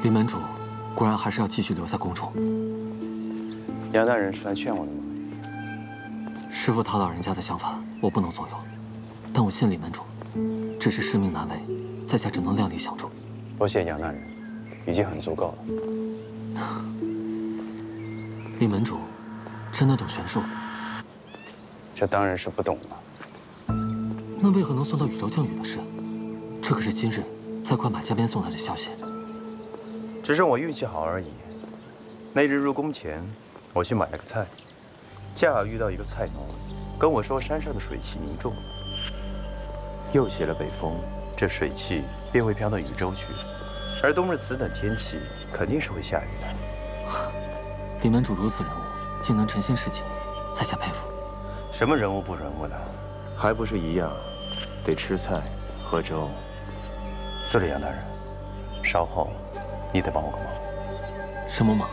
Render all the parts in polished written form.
李门主，果然还是要继续留在宫中。 杨大人是来劝我的吗？ 师父他老人家的想法，我不能左右。但我信李门主，只是师命难违，在下只能量力相助。 多谢杨大人，已经很足够了。 李门主，真的懂玄术？ 这当然是不懂了。 那为何能算到宇宙降雨的事？这可是今日在快马加鞭送来的消息。 只是我运气好而已。那日入宫前，我去买了个菜，恰好遇到一个菜农，跟我说山上的水气凝重，又起了北风，这水汽便会飘到宇宙去，而冬日此等天气，肯定是会下雨的。 李门主如此人物，竟能诚心事己，在下佩服。 什么人物不人物的， 还不是一样，得吃菜喝粥。 对了，杨大人，稍后你得帮我个忙。 什么忙？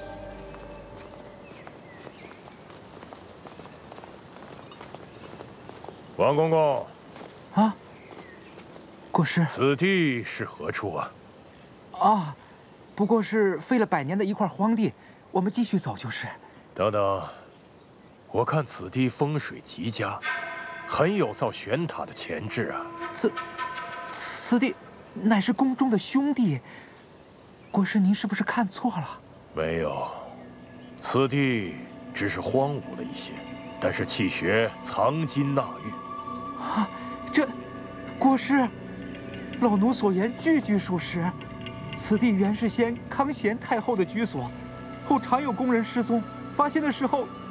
王公公， 啊，国师， 此地是何处啊？ 啊，不过是废了100年的一块荒地，我们继续走就是。 等等，我看此地风水极佳，很有造玄塔的潜质啊。 此地乃是宫中的兄弟，国师您是不是看错了？ 没有，此地只是荒芜了一些，但是气血藏金纳玉。 啊，国师，老奴所言句句属实。此地原是先康贤太后的居所，后常有宫人失踪，发现的时候